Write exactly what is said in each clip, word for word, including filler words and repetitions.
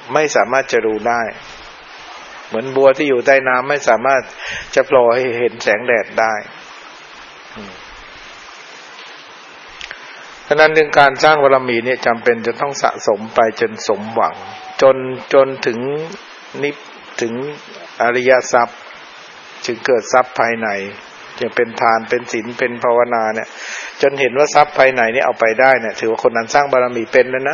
ไม่สามารถจะรู้ได้เหมือนบัวที่อยู่ใต้น้ำไม่สามารถจะโผล่ให้เห็นแสงแดดได้ฉะนั้นเรื่องการสร้างบารมีเนี่ยจำเป็นจะต้องสะสมไปจนสมหวังจนจนถึงนิพถึงอริยทรัพย์จึงเกิดทรัพย์ภายในจะเป็นทานเป็นศีลเป็นภาวนาเนี่ยจนเห็นว่าทรัพย์ภายในนี่เอาไปได้เนี่ยถือว่าคนนั้นสร้างบารมีเป็นแล้วนะ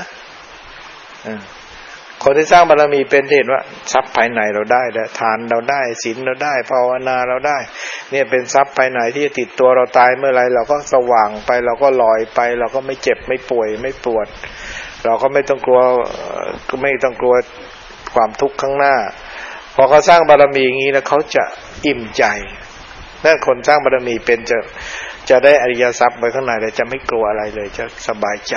คนที่สร้างบารมีเป็นเห็นว่าทรัพย์ภายในเราได้แล้วทานเราได้ศีลเราได้ภาวนาเราได้เนี่ยเป็นทรัพย์ภายในที่จะติดตัวเราตายเมื่อไรเราก็สว่างไปเราก็ลอยไปเราก็ไม่เจ็บไม่ป่วยไม่ปวดเราก็ไม่ต้องกลัวไม่ต้องกลัวความทุกข์ข้างหน้าพอเขาสร้างบารมีอย่างนี้แล้วเขาจะอิ่มใจนั่นคนสร้างบารมีเป็นจะจะได้อริยทรัพย์ไว้ข้างในเลยจะไม่กลัวอะไรเลยจะสบายใจ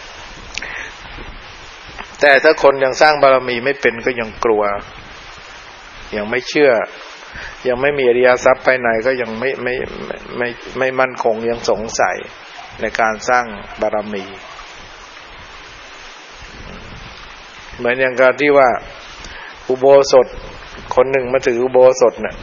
แต่ถ้าคนยังสร้างบารมีไม่เป็นก็ยังกลัวยังไม่เชื่อยังไม่มีอริยทรัพย์ภายในก็ยังไม่ไม่ไม่ไม่มั่นคงยังสงสัยในการสร้างบารมีเหมือนอย่างการที่ว่าอุโบสถคนหนึ่งมาถืออุโบสถเนี่ย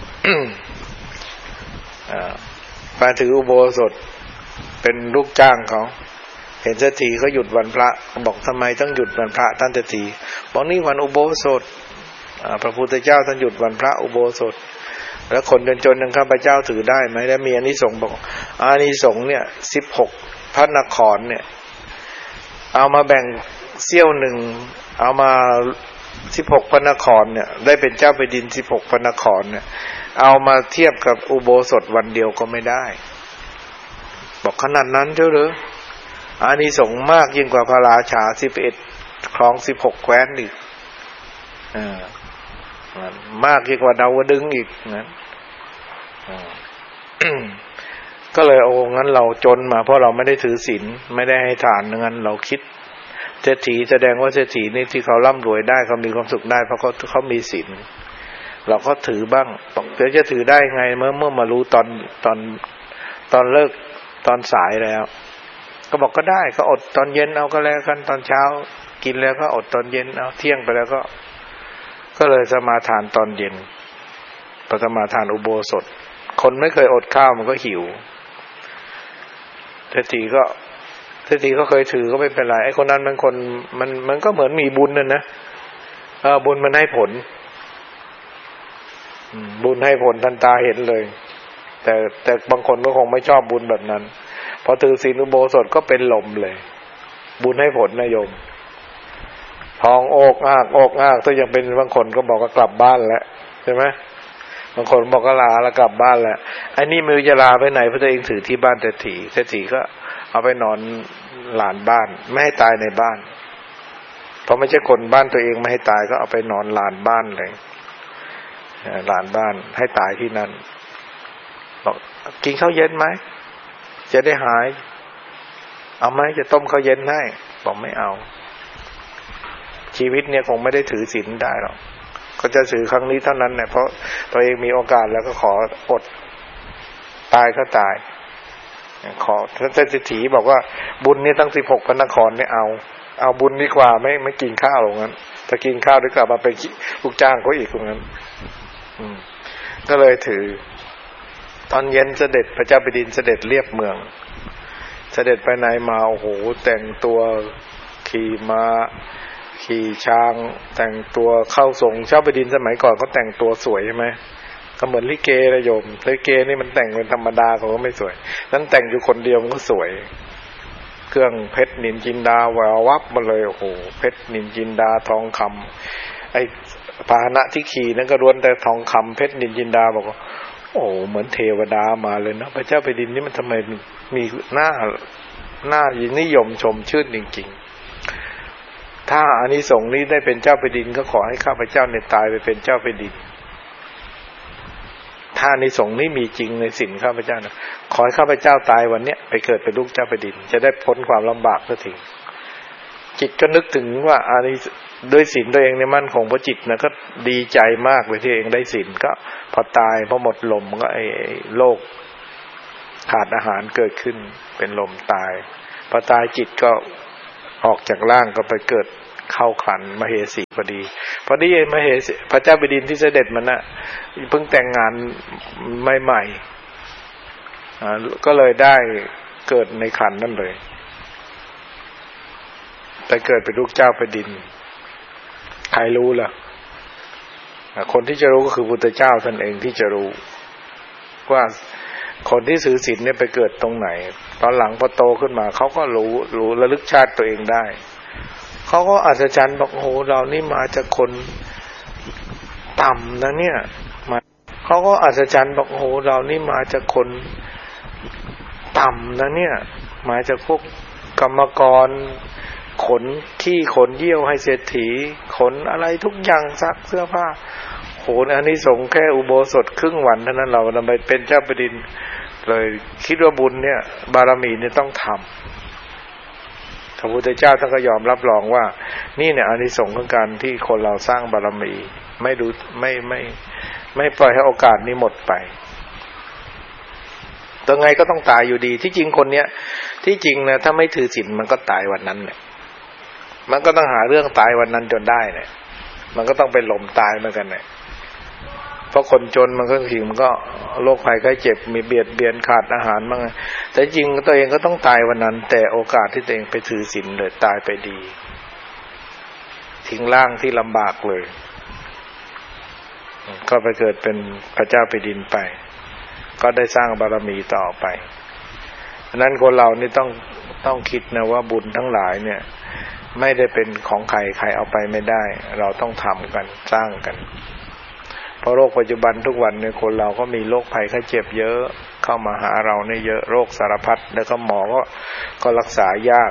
มาถืออุโบสถเป็นลูกจ้างเขาเห็นเศรษฐีเขาหยุดวันพระบอกทำไมต้องหยุดวันพระท่านเศรษฐีบอกนี่วันอุโบสถพระพุทธเจ้าท่านหยุดวันพระอุโบสถแล้วคนจนๆอย่างข้าพเจ้าถือได้ไหมแล้วมีอานิสงส์บอกอานิสงส์เนี่ยสิบหกพระนครเนี่ยเอามาแบ่งเสี้ยวหนึ่งเอามาสิบหกพระนครเนี่ยได้เป็นเจ้าแผ่นดินสิบหกพระนครเนี่ยเอามาเทียบกับอุโบสถวันเดียวก็ไม่ได้บอกขนาดนั้นเท่าหรืออานิสงส์มากยิ่งกว่าพระราชาสิบเอ็ดครองสิบหกแคว้นอีกอ่ามากยิ่งกว่าดาวดึงส์อีกนะก็เลยโอ้งั้นเราจนมาเพราะเราไม่ได้ถือศีลไม่ได้ให้ทานงั้นเราคิดเศรษฐีแสดงว่าเศรษฐีนี่ที่เขาร่ำรวยได้เขามีความสุขได้เพราะเขาเขามีศีลเราก็ถือบ้างบอกเดี๋ยวจะถือได้ไงเมื่อเมื่อมารู้ตอนตอนตอนเลิกตอนสายแล้วก็บอกก็ได้ก็อดตอนเย็นเอาก็แล้วกันตอนเช้ากินแล้วก็อดตอนเย็นเอาเที่ยงไปแล้วก็ก็เลยสมาทานตอนเย็นพอสมาทานอุโบสถคนไม่เคยอดข้าวมันก็หิวเศรษฐีก็เศรษฐีก็เคยถือก็ไม่เป็นไรไอ้คนนั้นมันคนมันมันก็เหมือนมีบุญนั่นนะเออบุญมันให้ผลบุญให้ผลทันตาเห็นเลยแต่แต่บางคนก็คงไม่ชอบบุญแบบนั้นพอถือศีลอุโบสถก็เป็นลมเลยบุญให้ผลนะโยมท้องโอกอากโอกอากถ้ายังเป็นบางคนก็บอกก็กลับบ้านแล้วใช่ไหมบางคนบอกก็ลาแล้วกลับบ้านแล้วไอ้นี่ไม่รู้จะลาไปไหนเพราะตัวเองถือที่บ้านเศรษฐีเศรษฐีก็เอาไปนอนหลานบ้านไม่ให้ตายในบ้านเพราะไม่ใช่คนบ้านตัวเองไม่ให้ตายก็เอาไปนอนหลานบ้านเลยหลานบ้านให้ตายที่นั่นบอกกินข้าวเย็นไหมจะได้หายเอาไหมจะต้มข้าวเย็นให้บอกไม่เอาชีวิตเนี่ยคงไม่ได้ถือศีลได้หรอกก็จะถือครั้งนี้เท่านั้นเนี่ยเพราะตัวเองมีโอกาสแล้วก็ขออดตายก็ตายขอท่านเศรษฐีบอกว่าบุญนี่ตั้งสิบหกพระนครเนี่ยเอาเอาบุญดีกว่าไม่ไม่กินข้าวหรอกงั้นถ้ากินข้าวดีกว่ามาเป็นลูกจ้างเขาอีกตรงนั้นก็เลยถือตอนเย็นเสด็จพระเจ้าแผ่นดินเสด็จเรียบเมืองเสด็จไปไหนมาโอ้โหแต่งตัวขี่ม้าขี่ช้างแต่งตัวเข้าทรงเจ้าแผ่นดินสมัยก่อนเขาแต่งตัวสวยใช่ไหมก็เหมือนลิเกนะโยมลิเกนี่มันแต่งเป็นธรรมดาเขาก็ไม่สวยนั้นแต่งอยู่คนเดียวมันก็สวยเครื่องเพชรนินจินดาแวววับมาเลยโอ้โหเพชรนินจินดาทองคำไอ้พาหนะที่ขี่นั่นก็ล้วนแต่ทองคำเพชรนินจินดาบอกว่าโอ้เหมือนเทวดามาเลยนะพระเจ้าแผ่นดินนี่มันทำไมมีหน้าหน้านิยมชมชื่นจริงๆถ้าอานิสงส์นี้ได้เป็นเจ้าแผ่นดินก็ขอให้ข้าพเจ้าเนี่ยตายไปเป็นเจ้าแผ่นดินถ้าอานิสงส์นี้มีจริงในศีลข้าพเจ้านะขอให้ข้าพเจ้าตายวันเนี้ยไปเกิดเป็นลูกเจ้าแผ่นดินจะได้พ้นความลำบากสักทีจิตก็นึกถึงว่าอานิด้วยศีลตัวเองเนี่ยมั่นคงเพราะจิตนะก็ดีใจมากเลยที่เองได้ศีลก็พอตายพอหมดลมก็ไอ้โรคขาดอาหารเกิดขึ้นเป็นลมตายพอตายจิตก็ออกจากร่างก็ไปเกิดเข้าขันมเหสีพอดีพอดีมเหสีพระเจ้าแผ่นดินที่เสด็จมันน่ะเพิ่งแต่งงานใหม่ๆอ่าก็เลยได้เกิดในขันนั่นเลยแต่เกิดเป็นลูกเจ้าแผ่นดินใครรู้ล่ะคนที่จะรู้ก็คือพุทธเจ้าท่านเองที่จะรู้ว่าคนที่ถือศีลเนี่ยไปเกิดตรงไหนตอนหลังพอโตขึ้นมาเขาก็รู้รู้ระลึกชาติตัวเองได้เขาก็อัศจรรย์บอกโอ้โหเรานี่มาจากคนต่ำนะเนี่ยมาเขาก็อัศจรรย์บอกโอ้โหเรานี่มาจากคนต่ำนะเนี่ยมาจากพวกกรรมกรขนขี้ขนเยี่ยวให้เศรษฐีขนอะไรทุกอย่างซักเสื้อผ้าโหอันนี้สงแค่อุโบสถครึ่งวันเท่านั้นเราทำไมเป็นเจ้าแผ่นดินเลยคิดว่าบุญเนี่ยบารมีเนี่ยต้องทำพระพุทธเจ้าท่านก็ยอมรับรองว่านี่เนี่ยอานิสงส์ของการที่คนเราสร้างบารมีไม่ดูไม่ไม่ไม่ปล่อยให้โอกาสนี้หมดไปตัวไงก็ต้องตายอยู่ดีที่จริงคนเนี้ยที่จริงนะถ้าไม่ถือศีลมันก็ตายวันนั้นเนี่ยมันก็ต้องหาเรื่องตายวันนั้นจนได้เนี่ยมันก็ต้องเป็นลมตายเหมือนกันเนี่ยเพราะคนจนมันก็จริงมันก็โรคภัยไข้เจ็บมีเบียดเบียนขาดอาหารบ้างแต่จริงตัวเองก็ต้องตายวันนั้นแต่โอกาสที่ตัวเองไปถือศีลเลยตายไปดีทิ้งร่างที่ลำบากเลยก็ไปเกิดเป็นพระเจ้าแผ่นดินไปก็ได้สร้างบารมีต่อไปฉะนั้นคนเรานี่ต้องต้องคิดนะว่าบุญทั้งหลายเนี่ยไม่ได้เป็นของใครใครเอาไปไม่ได้เราต้องทำกันสร้างกันเพราะโรคปัจจุบันทุกวันเนี่ยคนเราก็มีโรคภัยไข้เจ็บเยอะเข้ามาหาเราเนี่ยเยอะโรคสารพัดแล้วก็หมอก็ก็รักษายาก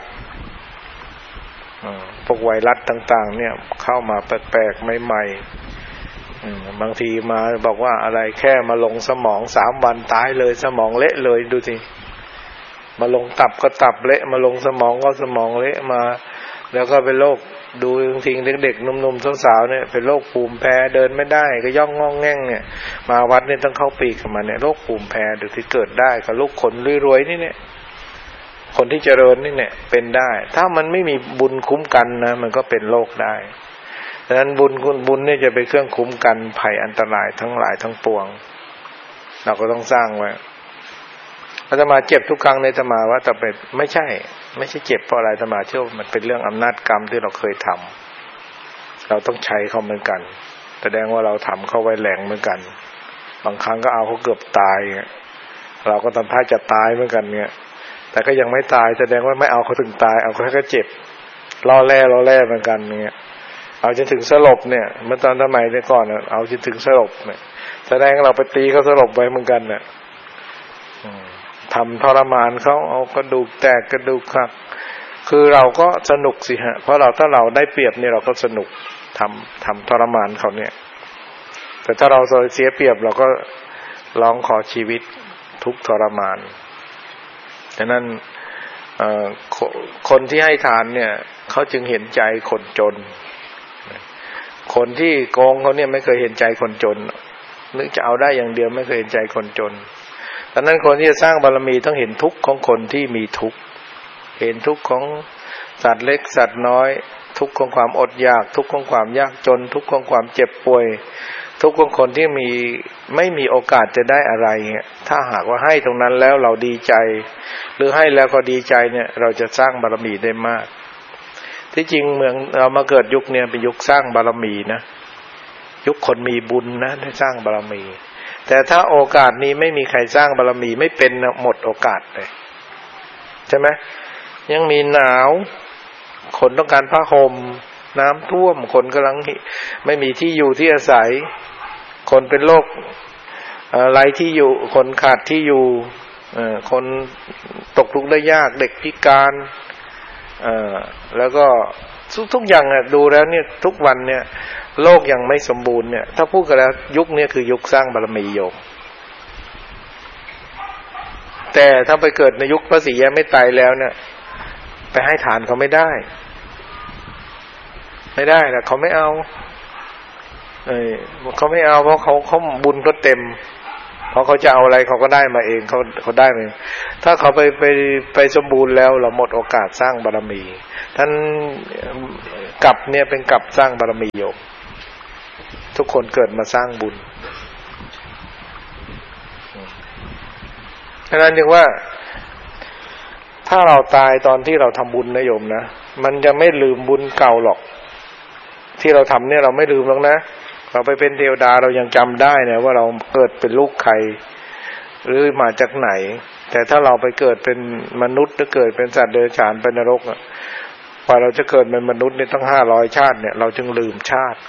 พวกไวรัสต่างๆเนี่ยเข้ามาแปลกๆใหม่ๆบางทีมาบอกว่าอะไรแค่มาลงสมองสามวันตายเลยสมองเละเลยดูสิมาลงตับก็ตับเละมาลงสมองก็สมองเละมาแล้วก็เป็นโรคดูจริงๆเด็กๆหนุ่มๆสาวๆเนี่ยเป็นโรคภูมิแพ้เดินไม่ได้ก็ย่องงองแง่งเนี่ยมาวัดเนี่ยต้องเข้าปีกเข้ามาเนี่ยโรคภูมิแพ้ดูที่เกิดได้กับลูกขนรวยๆนี่เนี่ยคนที่เจริญนี่เนี่ยเป็นได้ถ้ามันไม่มีบุญคุ้มกันนะมันก็เป็นโรคได้ดังนั้นบุญคุณบุญเนี่ยจะเป็นเครื่องคุ้มกันภัยอันตรายทั้งหลายทั้งปวงเราก็ต้องสร้างไว้อาตมาเจ็บทุกครั้งในอาตมาว่าแต่เป็นไม่ใช่ไม่ใช่เจ็บเพราะอะไรอาตมาเชื่อมันเป็นเรื่องอำนาจกรรมที่เราเคยทำเราต้องใช้เขาเหมือนกันแสดงว่าเราทำเขาไว้แหลงเหมือนกันบางครั้งก็เอาเขาเกือบตายเราก็ทำท่าจะตายเหมือนกันเนี่ยแต่ก็ยังไม่ตายแสดงว่าไม่เอาเขาถึงตายเอาเขาแค่เจ็บล่อแร่ล่อแร่เหมือนกันเนี่ยเอาจนถึงสลบเนี่ยเมื่อตอนสมัยแต่ก่อนเอาจนถึงสลบเนี่ยแสดงเราไปตีเขาสลบไว้เหมือนกันเนี่ยทำทรมานเขาเอากระดูกแตกกระดูกหักคือเราก็สนุกสิฮะเพราะเราถ้าเราได้เปรียบเนี่ยเราก็สนุกทำทำทรมานเขาเนี่ยแต่ถ้าเราเสียเปรียบเราก็ร้องขอชีวิตทุกทรมานฉะนั้นคนที่ให้ทานเนี่ยเขาจึงเห็นใจคนจนคนที่โกงเขาเนี่ยไม่เคยเห็นใจคนจนนึกจะเอาได้อย่างเดียวไม่เคยเห็นใจคนจนดังนั้นคนที่จะสร้างบารมีต้องเห็นทุกข์ของคนที่มีทุกข์เห็นทุกข์ของสัตว์เล็กสัตว์น้อยทุกข์ของความอดอยากทุกข์ของความยากจนทุกข์ของความเจ็บป่วยทุกข์ของคนที่มีไม่มีโอกาสจะได้อะไรถ้าหากว่าให้ตรงนั้นแล้วเราดีใจหรือให้แล้วก็ดีใจเนี่ยเราจะสร้างบารมีได้มากที่จริงเมืองเรามาเกิดยุคเนี่ยเป็นยุคสร้างบารมีนะยุคคนมีบุญนะได้สร้างบารมีแต่ถ้าโอกาสนี้ไม่มีใครสร้างบารมีไม่เป็นหมดโอกาสเลยใช่ไหมยังมีหนาวคนต้องการผ้าห่มน้ำท่วมคนกำลังไม่มีที่อยู่ที่อาศัยคนเป็นโรคไร้ที่อยู่คนขาดที่อยู่คนตกทุกข์ได้ยากเด็กพิการแล้วก็ทุกทุกอย่างอ่ะดูแล้วเนี่ยทุกวันเนี่ยโลกยังไม่สมบูรณ์เนี่ยถ้าพูดกันแล้วยุคนี้คือยุคสร้างบารมีโยมแต่ถ้าไปเกิดในยุคพระศรีอริยเมตไตรแล้วเนี่ยไปให้ทานเขาไม่ได้ไม่ได้นะเขาไม่เอาเออเขาไม่เอาเพราะเขาเขาบุญก็เต็มเพราะเขาจะเอาอะไรเขาก็ได้มาเองเขาเขาได้มาถ้าเขาไปไปไปสมบูรณ์แล้วเราหมดโอกาสสร้างบารมีท่านกลับเนี่ยเป็นกลับสร้างบารมีโยมทุกคนเกิดมาสร้างบุญฉะนั้นจึงว่าถ้าเราตายตอนที่เราทำบุญนะโยมนะมันจะไม่ลืมบุญเก่าหรอกที่เราทำเนี่ยเราไม่ลืมหรอกนะเราไปเป็นเทวดาเรายังจำได้นะว่าเราเกิดเป็นลูกใครหรือมาจากไหนแต่ถ้าเราไปเกิดเป็นมนุษย์หรือเกิดเป็นสัตว์เดรัจฉานเป็นนรกอ่ะพอเราจะเกิดเป็นมนุษย์นี่ต้องห้าร้อยชาติเนี่ยเราจึงลืมชาติ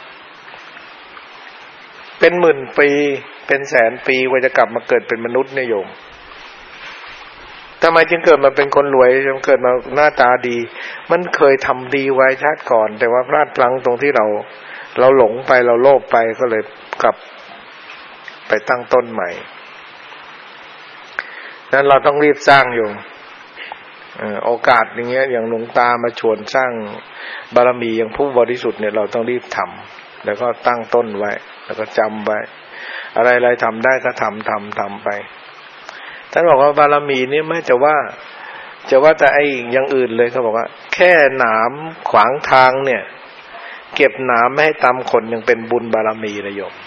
เป็นหมื่นปีเป็นแสนปีกว่าจะกลับมาเกิดเป็นมนุษย์เนี่ยโยมทำไมจึงเกิดมาเป็นคนรวยจึงเกิดมาหน้าตาดีมันเคยทำดีไว้ชาติก่อนแต่ว่าพลาดพลั้งตรงที่เราเราหลงไปเราโลภไปก็เลยกลับไปตั้งต้นใหม่นั้นเราต้องรีบสร้างอยู่โอกาสอย่างเงี้ยอย่างหลวงตามาชวนสร้างบารมีอย่างผู้บริสุทธิ์เนี่ยเราต้องรีบทำแล้วก็ตั้งต้นไว้แล้วก็จำไว้อะไรๆทำได้ก็ทำทำทำไปท่านบอกว่าบารมีนี่ไม่จะว่าจะว่าแต่ไอ้อย่างอื่นเลยเขาบอกว่าแค่หนามขวางทางเนี่ยเก็บหนามไม่ให้ตำคนยังเป็นบุญบารมีนะโยม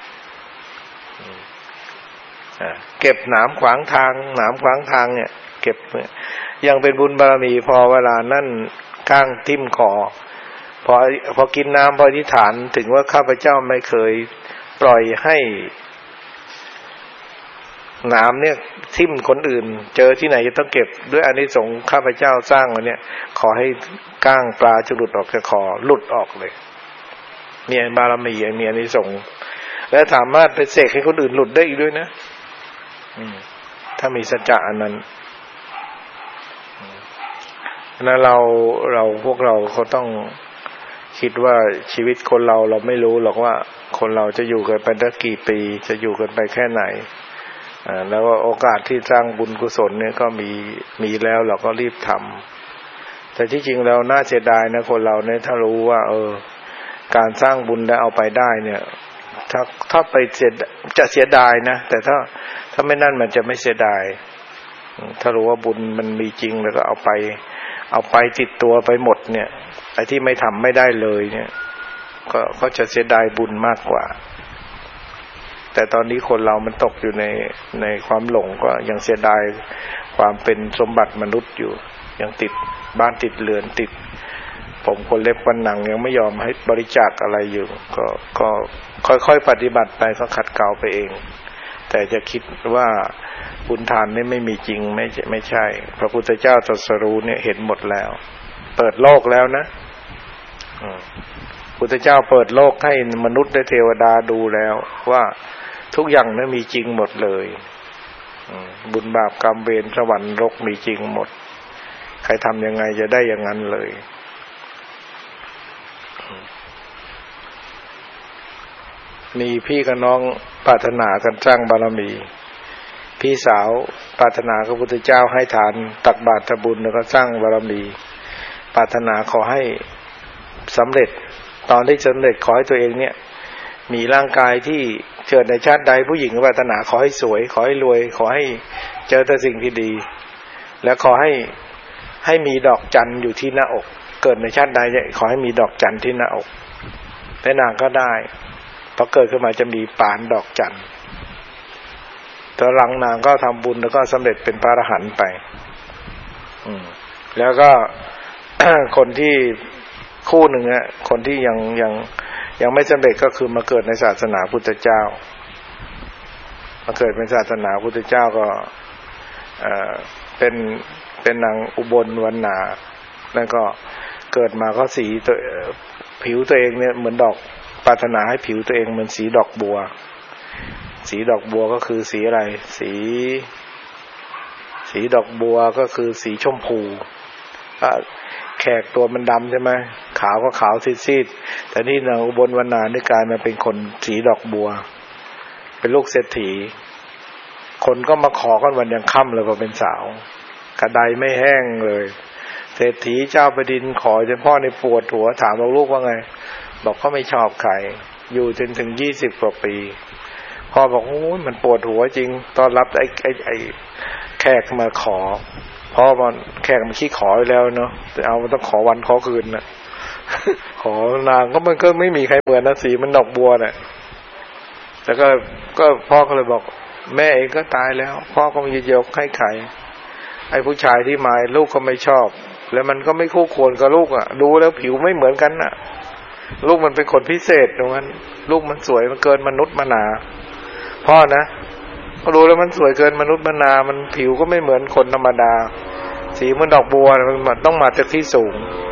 เก็บหนามขวางทางหนามขวางทางเนี่ยเก็บยังเป็นบุญบารมีพอเวลานั่นก้างทิ่มคอพอพอกินน้ำพออธิษฐานถึงว่าข้าพเจ้าไม่เคยปล่อยให้หนามเนี่ยทิ่มคนอื่นเจอที่ไหนจะต้องเก็บด้วยอานิสงส์ข้าพเจ้าสร้างมาเนี่ยขอให้ก้างปลาจะหลุดออกจากคอหลุดออกเลยมีบารมีมีอานิสงส์และสามารถไปเสกให้คนอื่นหลุดได้อีกด้วยนะถ้ามีสัจจะอันนั้นนั้นเราเราพวกเราเขาต้องคิดว่าชีวิตคนเราเราไม่รู้หรอกว่าคนเราจะอยู่กันไปได้กี่ปีจะอยู่กันไปแค่ไหนแล้วโอกาสที่สร้างบุญกุศลเนี่ยก็มีมีแล้วเราก็รีบทำแต่ที่จริงแล้วน่าเสียดายนะคนเราเนี่ยถ้ารู้ว่าเออการสร้างบุญแล้วเอาไปได้เนี่ยถ้าถ้าไปเสียจะเสียดายนะแต่ถ้าถ้าไม่นั่นมันจะไม่เสียดายถ้ารู้ว่าบุญมันมีจริงแล้วก็เอาไปเอาไปติดตัวไปหมดเนี่ยไอ้ที่ไม่ทำไม่ได้เลยเนี่ยก็ก็จะเสียดายบุญมากกว่าแต่ตอนนี้คนเรามันตกอยู่ในในความหลงก็ยังเสียดายความเป็นสมบัติมนุษย์อยู่ยังติดบ้านติดเรือนติดผมคนเล็บวันหนังยังไม่ยอมให้บริจาคอะไรอยู่ก็ก็ค่อยๆปฏิบัติไปก็ขัดเกลาไปเองแต่จะคิดว่าบุญทานนี่ไม่มีจริงไม่ไม่ใช่พระพุทธเจ้าตรัสรู้เนี่ยเห็นหมดแล้วเปิดโลกแล้วนะพุทธเจ้าเปิดโลกให้มนุษย์และเทวดาดูแล้วว่าทุกอย่างนั้นมีจริงหมดเลยบุญบาปกรรมเวรสวรรค์นรกมีจริงหมดใครทำยังไงจะได้อย่างนั้นเลยมีพี่กับน้องปรารถนากันสร้างบารมีพี่สาวปรารถนาพระพุทธเจ้าให้ทานตักบาตรทำบุญแล้วก็สร้างบารมีปรารถนาขอให้สำเร็จตอนที่สำเร็จขอให้ตัวเองเนี่ยมีร่างกายที่เกิดในชาติใดผู้หญิงปรารถนาขอให้สวยขอให้รวยขอให้เจอแต่สิ่งที่ดีและขอให้ให้มีดอกจันทร์อยู่ที่หน้าอกเกิดในชาติใดขอให้มีดอกจันทร์ที่หน้าอกแต่นางก็ได้พอเกิดขึ้นมาจะมีปานดอกจันทร์ตอนหลังนางก็ทำบุญแล้วก็สำเร็จเป็นพระอรหันต์ไปอืมแล้วก็ คนที่คู่หนึ่งอ่ะคนที่ยังยังยังไม่สำเร็จก็คือมาเกิดในศาสนาพุทธเจ้ามาเกิดเป็นศาสนาพุทธเจ้าก็เอ่อเป็นเป็นนางอุบลวรรณาแล้วก็เกิดมาก็สีตัวผิวตัวเองเนี่ยเหมือนดอกปรารถนาให้ผิวตัวเองเหมือนสีดอกบัวสีดอกบัวก็คือสีอะไรสีสีดอกบัวก็คือสีชมพูแขกตัวมันดำใช่ไหมขาวก็ขาวซีดๆแต่นี่นางอุบลวรรณานี่กลายมาเป็นคนสีดอกบัวเป็นลูกเศรษฐีคนก็มาขอกันวันยังค่ำเลยพอเป็นสาวกระไดไม่แห้งเลยเศรษฐีเจ้าแผ่นดินขอจนพ่อในปวดหัวถามลูกว่าไงบอกเขาไม่ชอบใครอยู่จนถึงยี่สิบกว่าปีพ่อบอกโอ้ยมันปวดหัวจริงตอนรับไอ้ไอ้ไอ้แขกมาขอพ่อมันแขกมันขี้ขอไปแล้วเนาะแต่เอามันต้องขอวันขอคืนนะขอนางก็มันก็ไม่มีใครเหมือนนะสีมันดอกบัวน่ะแต่ก็ก็พ่อก็เลยบอกแม่เองก็ตายแล้วพ่อก็ไม่ยกให้ใครไอ้ผู้ชายที่มาลูกก็ไม่ชอบแล้วมันก็ไม่คู่ควรกับลูกอ่ะดูแล้วผิวไม่เหมือนกันน่ะลูกมันเป็นคนพิเศษตรงนั้นลูกมันสวยมันเกินมนุษย์มนาพ่อนะก็รู้แล้วมันสวยเกินมนุษย์มนามันผิวก็ไม่เหมือนคนธรรมดาสีมันดอกบัวมันต้องมาจากที่สูง